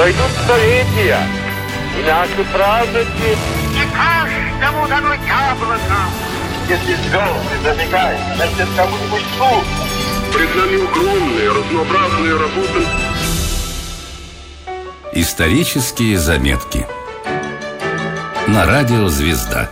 Пройдут столетия, и наши праздники... Не каждому дано яблоко. Если звезды забегают, значит, кому-нибудь суд. Пред нами огромные, разнообразные работы. Исторические заметки на радио «Звезда».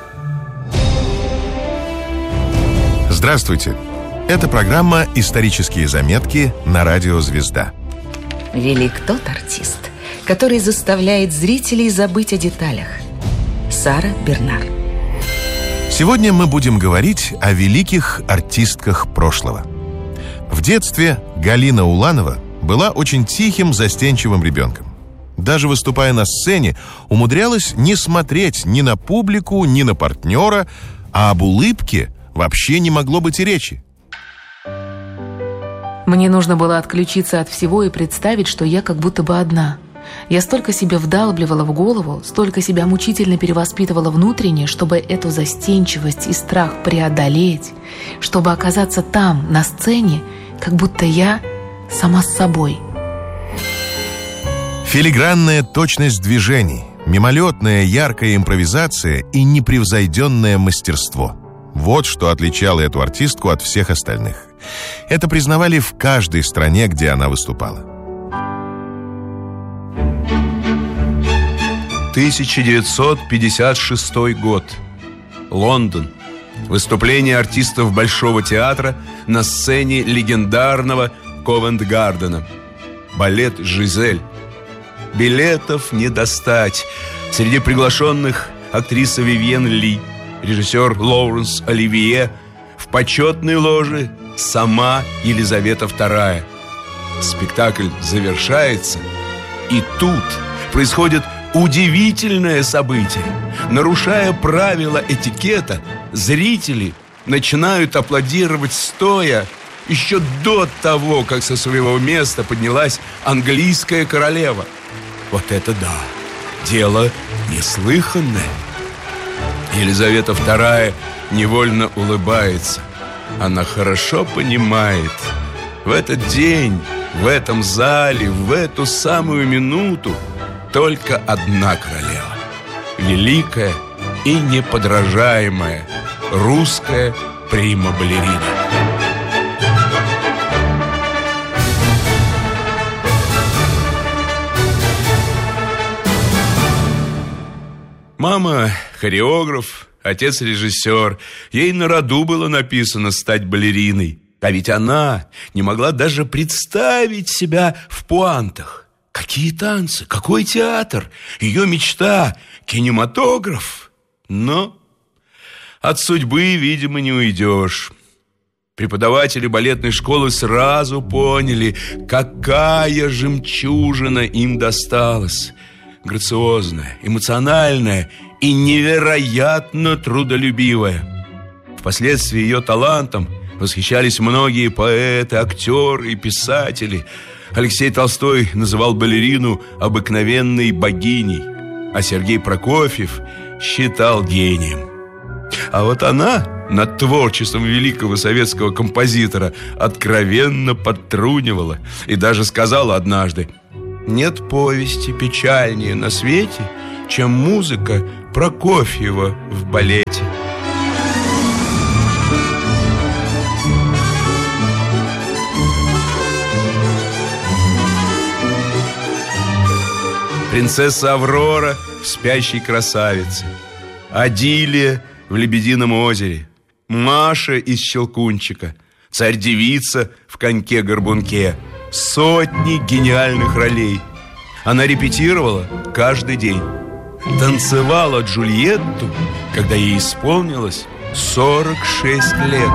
Здравствуйте! Это программа «Исторические заметки» на радио «Звезда». Велик тот артист, который заставляет зрителей забыть о деталях. Сара Бернар. Сегодня мы будем говорить о великих артистках прошлого. В детстве Галина Уланова была очень тихим, застенчивым ребенком. Даже выступая на сцене, умудрялась не смотреть ни на публику, ни на партнера, а об улыбке вообще не могло быть и речи. Мне нужно было отключиться от всего и представить, что я как будто бы одна. Я столько себе вдалбливала в голову, столько себя мучительно перевоспитывала внутренне, чтобы эту застенчивость и страх преодолеть, чтобы оказаться там, на сцене, как будто я сама с собой. Филигранная точность движений, мимолетная яркая импровизация и непревзойденное мастерство. Вот что отличало эту артистку от всех остальных. Это признавали в каждой стране, где она выступала. 1956 год. Лондон. Выступление артистов Большого театра на сцене легендарного Ковент-Гардена. Балет «Жизель». Билетов не достать. Среди приглашенных актриса Вивьен Ли, режиссер Лоуренс Оливье, в почетной ложе сама Елизавета II. Спектакль завершается, и тут происходит удивительное событие. Нарушая правила этикета, зрители начинают аплодировать стоя еще до того, как со своего места поднялась английская королева. Вот это да! Дело неслыханное. Елизавета II невольно улыбается. Она хорошо понимает, в этот день, в этом зале, в эту самую минуту только одна королева. Великая и неподражаемая русская прима-балерина. Мама хореограф, отец режиссер. Ей на роду было написано стать балериной. А ведь она не могла даже представить себя в пуантах. Какие танцы, какой театр? Ее мечта – кинематограф. Но от судьбы, видимо, не уйдешь. Преподаватели балетной школы сразу поняли, какая жемчужина им досталась. Грациозная, эмоциональная и невероятно трудолюбивая. Впоследствии ее талантом восхищались многие поэты, актеры и писатели. Алексей Толстой называл балерину обыкновенной богиней, а Сергей Прокофьев считал гением. А вот она над творчеством великого советского композитора откровенно подтрунивала и даже сказала однажды: «Нет повести печальнее на свете, чем музыка Прокофьева в балете». Принцесса Аврора в «Спящей красавице», Адилия в «Лебедином озере», Маша из «Щелкунчика», царь-девица в «Коньке-горбунке». Сотни гениальных ролей. Она репетировала каждый день. Танцевала Джульетту, когда ей исполнилось 46 лет.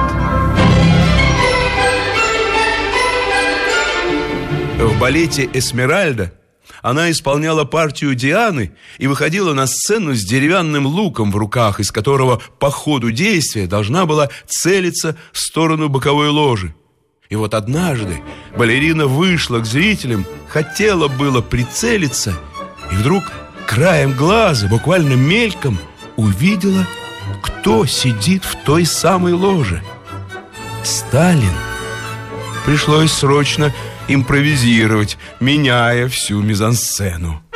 В балете «Эсмеральда» она исполняла партию Дианы и выходила на сцену с деревянным луком в руках, из которого по ходу действия должна была целиться в сторону боковой ложи. И вот однажды балерина вышла к зрителям, хотела было прицелиться, и вдруг краем глаза, буквально мельком, увидела, кто сидит в той самой ложе. Сталин. Пришлось срочно импровизировать, меняя всю мизансцену.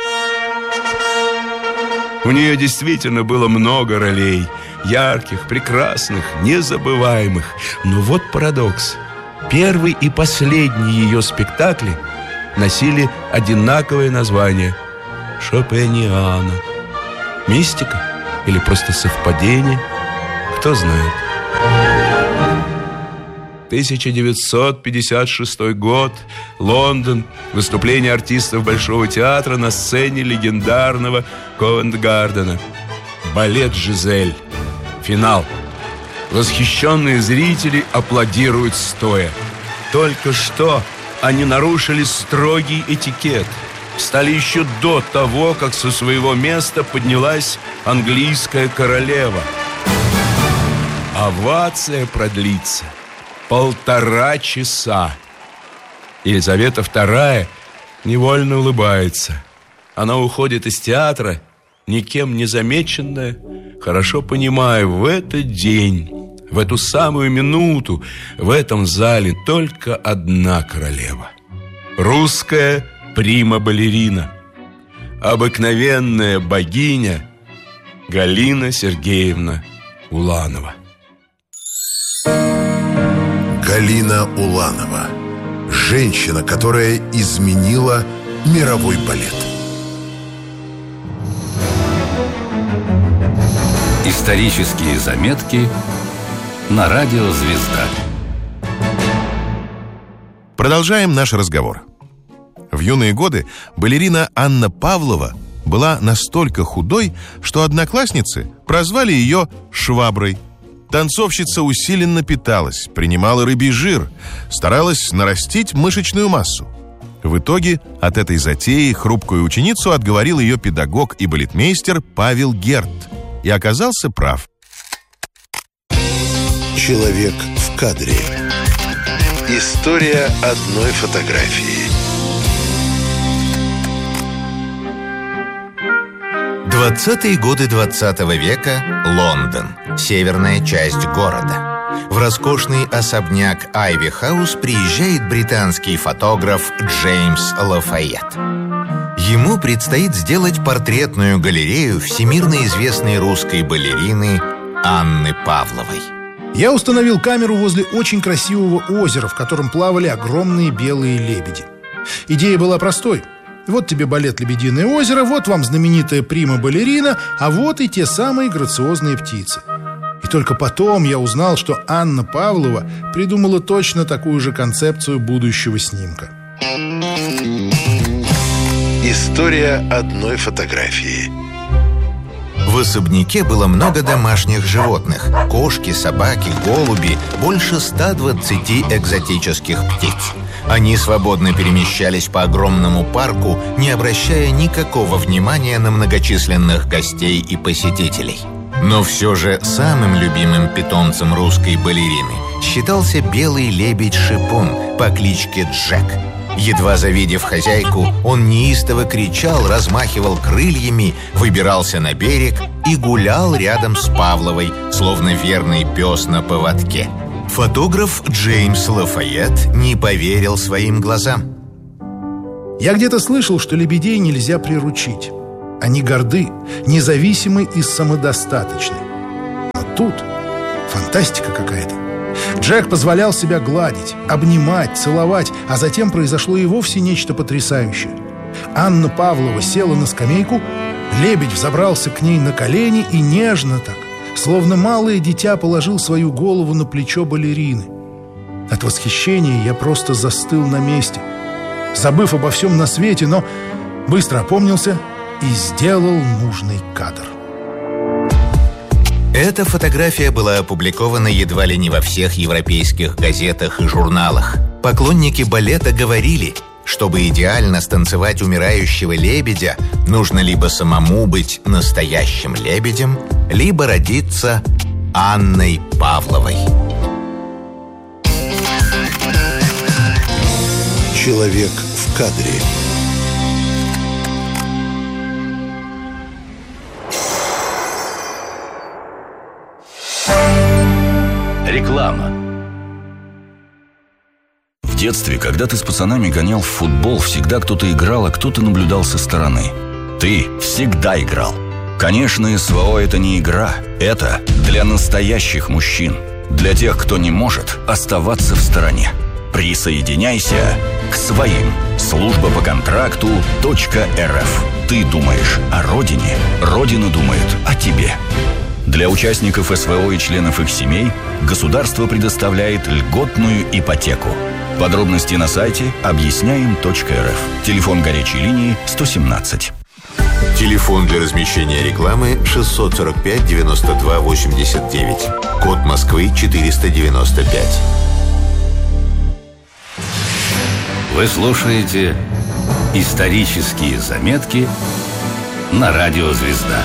У нее действительно было много ролей, ярких, прекрасных, незабываемых. Но вот парадокс. Первый и последний ее спектакли носили одинаковое название – «Шопениана». Мистика или просто совпадение? Кто знает. 1956 год, Лондон. Выступление артистов Большого театра на сцене легендарного Ковент-Гардена. Балет «Жизель». Финал. Восхищенные зрители аплодируют стоя. Только что они нарушили строгий этикет. Встали еще до того, как со своего места поднялась английская королева. Овация продлится 1,5 часа. Елизавета II невольно улыбается. Она уходит из театра, никем не замеченная, хорошо понимая, в этот день, в эту самую минуту, в этом зале только одна королева. Русская прима-балерина, обыкновенная богиня Галина Сергеевна Уланова. Галина Уланова. Женщина, которая изменила мировой балет. Исторические заметки на радио «Звезда». Продолжаем наш разговор. В юные годы балерина Анна Павлова была настолько худой, что одноклассницы прозвали ее «шваброй». Танцовщица усиленно питалась, принимала рыбий жир, старалась нарастить мышечную массу. В итоге от этой затеи хрупкую ученицу отговорил ее педагог и балетмейстер Павел Герд. И оказался прав. Человек в кадре. История одной фотографии. 20-е годы 20 века. Лондон. Северная часть города. В роскошный особняк Айви Хаус приезжает британский фотограф Джеймс Лафайет. Ему предстоит сделать портретную галерею всемирно известной русской балерины Анны Павловой. Я установил камеру возле очень красивого озера, в котором плавали огромные белые лебеди. Идея была простой. Вот тебе балет «Лебединое озеро», вот вам знаменитая прима-балерина, а вот и те самые грациозные птицы. И только потом я узнал, что Анна Павлова придумала точно такую же концепцию будущего снимка. История одной фотографии. В особняке было много домашних животных. Кошки, собаки, голуби, больше 120 экзотических птиц. Они свободно перемещались по огромному парку, не обращая никакого внимания на многочисленных гостей и посетителей. Но все же самым любимым питомцем русской балерины считался белый лебедь-шипун по кличке Джек. Едва завидев хозяйку, он неистово кричал, размахивал крыльями, выбирался на берег и гулял рядом с Павловой, словно верный пес на поводке. Фотограф Джеймс Лафайет не поверил своим глазам. Я где-то слышал, что лебедей нельзя приручить. Они горды, независимы и самодостаточны. Но тут фантастика какая-то. Джек позволял себя гладить, обнимать, целовать, а затем произошло и вовсе нечто потрясающее. Анна Павлова села на скамейку, лебедь взобрался к ней на колени и нежно так, словно малое дитя, положил свою голову на плечо балерины. От восхищения я просто застыл на месте, забыв обо всем на свете, но быстро опомнился и сделал нужный кадр. Эта фотография была опубликована едва ли не во всех европейских газетах и журналах. Поклонники балета говорили, чтобы идеально станцевать умирающего лебедя, нужно либо самому быть настоящим лебедем, либо родиться Анной Павловой. Человек в кадре. Реклама. В детстве, когда ты с пацанами гонял в футбол, всегда кто-то играл, а кто-то наблюдал со стороны. Ты всегда играл. Конечно, СВО – это не игра. Это для настоящих мужчин. Для тех, кто не может оставаться в стороне. Присоединяйся к своим. Служба по контракту .рф. Ты думаешь о родине, Родина думает о тебе. Для участников СВО и членов их семей государство предоставляет льготную ипотеку. Подробности на сайте объясняем.рф. Телефон горячей линии 117. Телефон для размещения рекламы 645 92 89. Код Москвы 495. Вы слушаете «Исторические заметки» на радио «Звезда».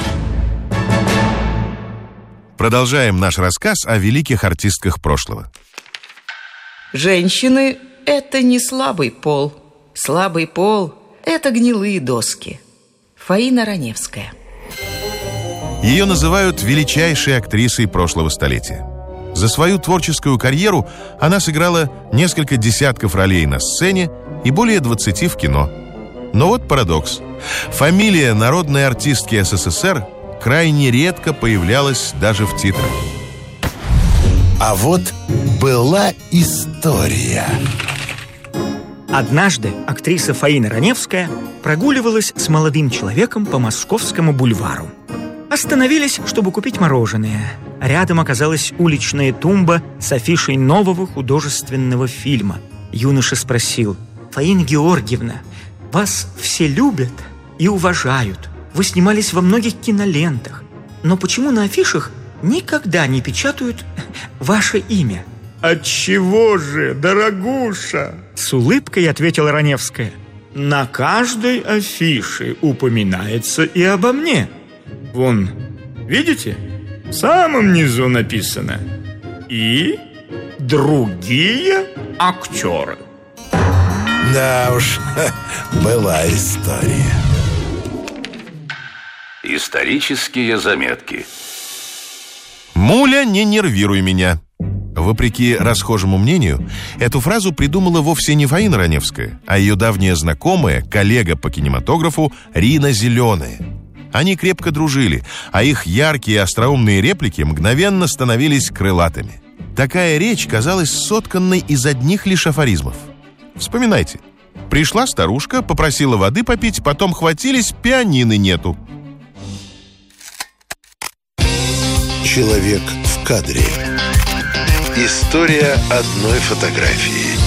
Продолжаем наш рассказ о великих артистках прошлого. Женщины – это не слабый пол. Слабый пол – это гнилые доски. Фаина Раневская. Ее называют величайшей актрисой прошлого столетия. За свою творческую карьеру она сыграла несколько десятков ролей на сцене и более 20 в кино. Но вот парадокс. Фамилия народной артистки СССР крайне редко появлялась даже в титрах. А вот была история. Однажды актриса Фаина Раневская прогуливалась с молодым человеком по Московскому бульвару. Остановились, чтобы купить мороженое. Рядом оказалась уличная тумба с афишей нового художественного фильма. Юноша спросил: «Фаина Георгиевна, вас все любят и уважают. Вы снимались во многих кинолентах. Но почему на афишах никогда не печатают ваше имя?» «Отчего же, дорогуша?» С улыбкой ответила Раневская. «На каждой афише упоминается и обо мне. Вон, видите, в самом низу написано: и другие актеры». Да уж, была история. Исторические заметки. «Муля, не нервируй меня». Вопреки расхожему мнению, эту фразу придумала вовсе не Фаина Раневская, а ее давняя знакомая, коллега по кинематографу Рина Зеленая. Они крепко дружили, а их яркие остроумные реплики мгновенно становились крылатыми. Такая речь казалась сотканной из одних лишь афоризмов. Вспоминайте. Пришла старушка, попросила воды попить, потом хватились, пианино нету. Человек в кадре. История одной фотографии.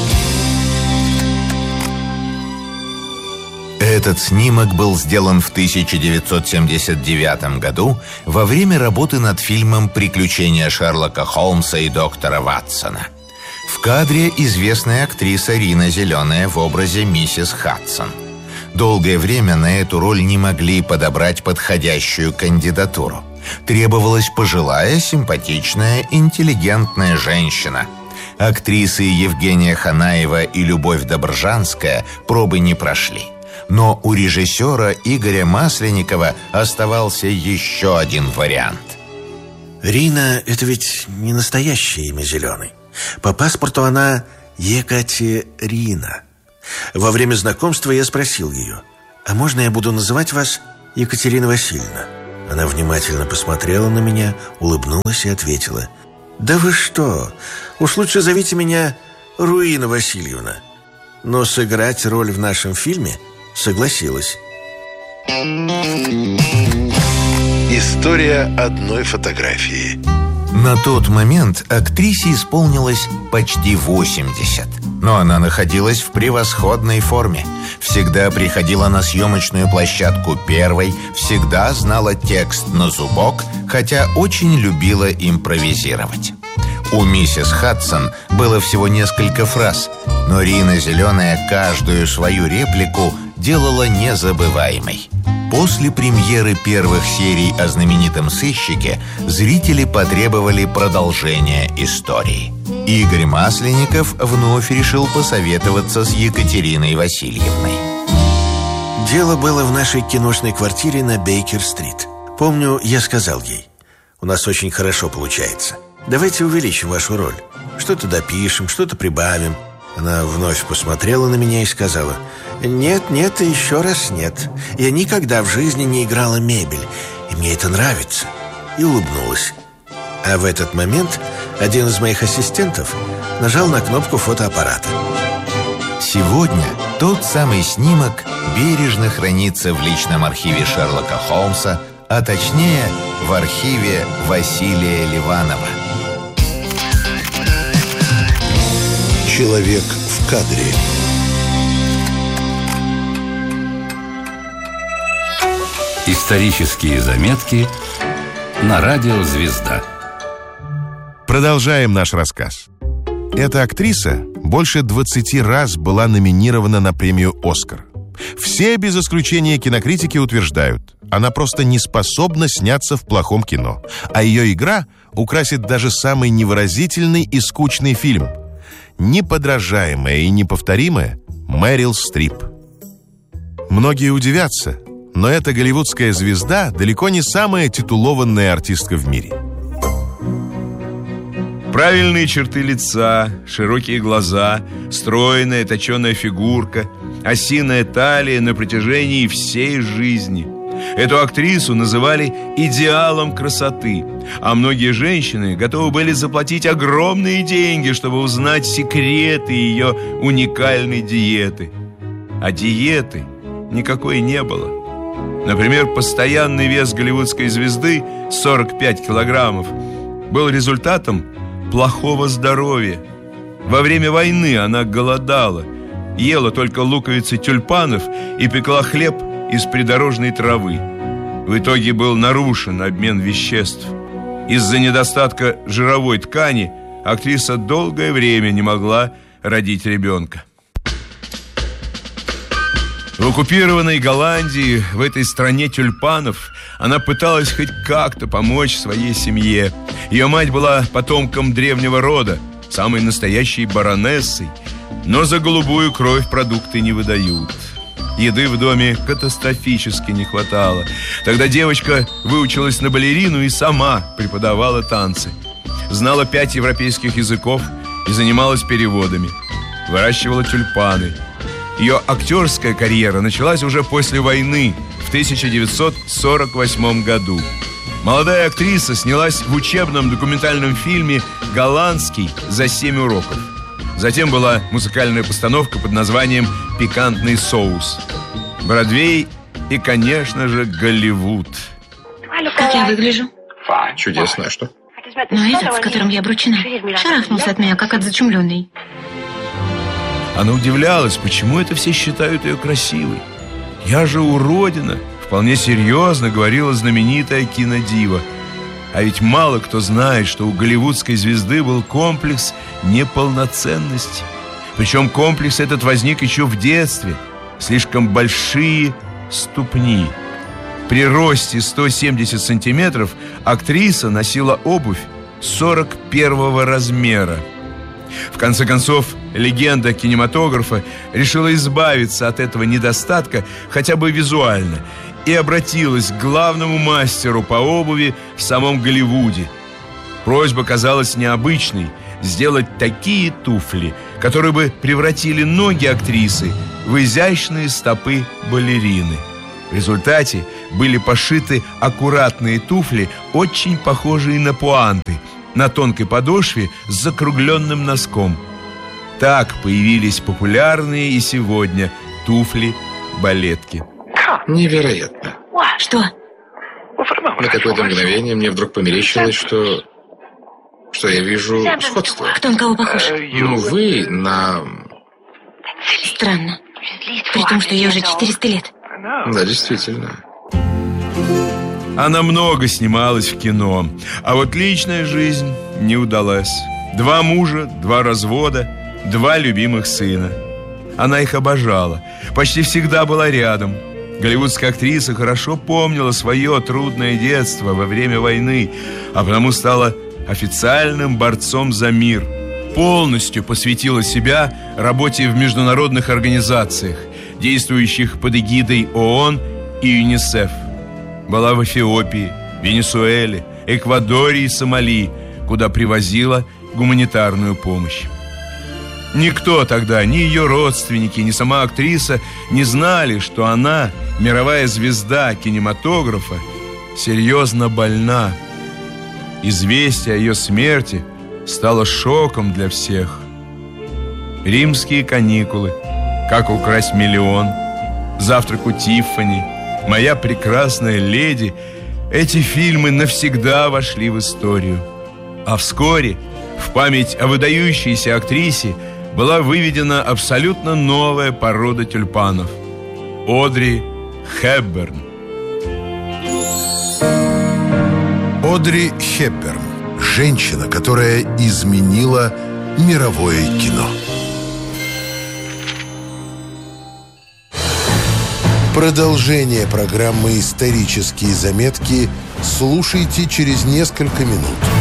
Этот снимок был сделан в 1979 году во время работы над фильмом «Приключения Шерлока Холмса и доктора Ватсона». В кадре известная актриса Рина Зеленая в образе миссис Хадсон. Долгое время на эту роль не могли подобрать подходящую кандидатуру. Требовалась пожилая, симпатичная, интеллигентная женщина. Актрисы Евгения Ханаева и Любовь Добржанская пробы не прошли. Но у режиссера Игоря Масленникова оставался еще один вариант. Рина – это ведь не настоящее имя Зеленой. По паспорту она Екатерина. Во время знакомства я спросил ее: «А можно я буду называть вас Екатерина Васильевна?» Она внимательно посмотрела на меня, улыбнулась и ответила: «Да вы что? Уж лучше зовите меня Руина Васильевна». Но сыграть роль в нашем фильме согласилась. История одной фотографии. На тот момент актрисе исполнилось почти 80. Но она находилась в превосходной форме. Всегда приходила на съемочную площадку первой, всегда знала текст на зубок, хотя очень любила импровизировать. У миссис Хадсон было всего несколько фраз, но Рина Зеленая каждую свою реплику делала незабываемой. После премьеры первых серий о знаменитом сыщике зрители потребовали продолжения истории. Игорь Масленников вновь решил посоветоваться с Екатериной Васильевной. Дело было в нашей киношной квартире на Бейкер-стрит. Помню, я сказал ей: «У нас очень хорошо получается. Давайте увеличим вашу роль. Что-то допишем, что-то прибавим». Она вновь посмотрела на меня и сказала: «Нет, нет и еще раз нет. Я никогда в жизни не играла мебель. и мне это нравится. И улыбнулась. А в этот момент один из моих ассистентов нажал на кнопку фотоаппарата. Сегодня тот самый снимок бережно хранится в личном архиве Шерлока Холмса, а точнее в архиве Василия Ливанова. Человек в кадре. Исторические заметки на радио «Звезда». Продолжаем наш рассказ. Эта актриса больше 20 раз была номинирована на премию «Оскар». Все, без исключения кинокритики, утверждают, она просто не способна сняться в плохом кино, а ее игра украсит даже самый невыразительный и скучный фильм. Неподражаемая и неповторимая Мэрил Стрип. Многие удивятся, но эта голливудская звезда далеко не самая титулованная артистка в мире. Правильные черты лица, широкие глаза, стройная, точеная фигурка, осиная талия на протяжении всей жизни. Эту актрису называли идеалом красоты, а многие женщины готовы были заплатить огромные деньги, чтобы узнать секреты ее уникальной диеты. А диеты никакой не было. Например, постоянный вес голливудской звезды 45 килограммов был результатом плохого здоровья. Во время войны она голодала, ела только луковицы тюльпанов и пекла хлеб из придорожной травы. В итоге был нарушен обмен веществ. Из-за недостатка жировой ткани актриса долгое время не могла родить ребенка. В оккупированной Голландии, в этой стране тюльпанов, она пыталась хоть как-то помочь своей семье. Ее мать была потомком древнего рода, самой настоящей баронессой, но за голубую кровь продукты не выдают. Еды в доме катастрофически не хватало. Тогда девочка выучилась на балерину и сама преподавала танцы. Знала 5 европейских языков и занималась переводами. Выращивала тюльпаны. Ее актерская карьера началась уже после войны, в 1948 году. Молодая актриса снялась в учебном документальном фильме «Голландский за 7 уроков». Затем была музыкальная постановка под названием «Пикантный соус». Бродвей и, конечно же, Голливуд. Как я выгляжу? Чудесно, а что? Но этот, с которым я обручена, шарахнулся от меня, как от зачумленной. Она удивлялась, почему это все считают ее красивой. «Я же уродина», вполне серьезно говорила знаменитая кинодива. А ведь мало кто знает, что у голливудской звезды был комплекс неполноценности. Причем комплекс этот возник еще в детстве. Слишком большие ступни. При росте 170 сантиметров актриса носила обувь 41 размера. В конце концов, легенда кинематографа решила избавиться от этого недостатка хотя бы визуально и обратилась к главному мастеру по обуви в самом Голливуде. Просьба казалась необычной – сделать такие туфли, которые бы превратили ноги актрисы в изящные стопы балерины. В результате были пошиты аккуратные туфли, очень похожие на пуанты, на тонкой подошве с закругленным носком. Так появились популярные и сегодня туфли-балетки. Невероятно. Что? На какое-то мгновение мне вдруг померещилось, что я вижу сходство. Кто на кого похож? Ну, вы на... Странно. При том, что ей уже 400 лет. Да, действительно. Она много снималась в кино, а вот личная жизнь не удалась. 2 мужа, 2 развода, 2 любимых сына. Она их обожала, почти всегда была рядом. Голливудская актриса хорошо помнила свое трудное детство во время войны, а потому стала официальным борцом за мир. Полностью посвятила себя работе в международных организациях, действующих под эгидой ООН и ЮНИСЕФ. Была в Эфиопии, Венесуэле, Эквадоре и Сомали, куда привозила гуманитарную помощь. Никто тогда, ни ее родственники, ни сама актриса не знали, что она, мировая звезда кинематографа, серьезно больна. Известие о ее смерти стало шоком для всех. «Римские каникулы», «Как украсть миллион», «Завтрак у Тиффани», «Моя прекрасная леди» — эти фильмы навсегда вошли в историю. А вскоре в память о выдающейся актрисе была выведена абсолютно новая порода тюльпанов — Одри Хепберн. Одри Хепберн. Женщина, которая изменила мировое кино. Продолжение программы «Исторические заметки» слушайте через несколько минут.